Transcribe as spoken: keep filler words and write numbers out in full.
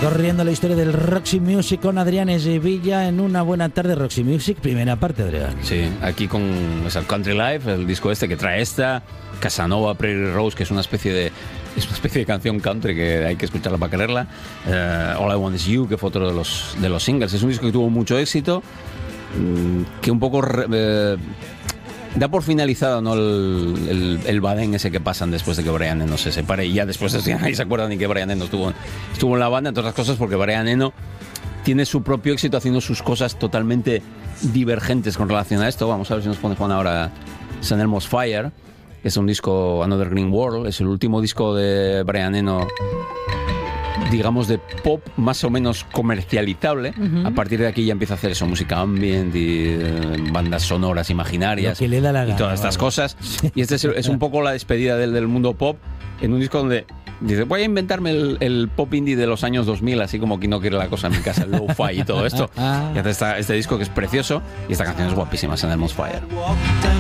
Recorriendo la historia del Roxy Music con Adrián Esvilla en una buena tarde Roxy Music, primera parte, Adrián. Sí, aquí con o sea, Country Life, el disco este que trae esta, Casanova, Prairie Rose, que es una especie de es una especie de canción country que hay que escucharla para quererla. Uh, All I Want Is You, que fue otro de los, de los singles. Es un disco que tuvo mucho éxito, que un poco eh, da por finalizado, ¿no? el, el, el badén ese que pasan después de que Brian Eno se separe, y ya después ya nadie se acuerda ni que Brian Eno estuvo, estuvo en la banda, entre otras cosas porque Brian Eno tiene su propio éxito haciendo sus cosas totalmente divergentes con relación a esto. Vamos a ver si nos pone Juan ahora San Elmo's Fire, que es un disco, Another Green World, es el último disco de Brian Eno, digamos, de pop más o menos comercializable. Uh-huh. A partir de aquí ya empieza a hacer eso, música ambient y eh, bandas sonoras imaginarias que le da la y gana, todas estas vale. cosas. Y este es, es un poco la despedida del, del mundo pop en un disco donde dice, voy a inventarme el, el pop indie de los años dos mil, así como que no quiere la cosa en mi casa, el lo-fi y todo esto. Y hace esta, este disco que es precioso, y esta canción es guapísima, San Elmo's Fire.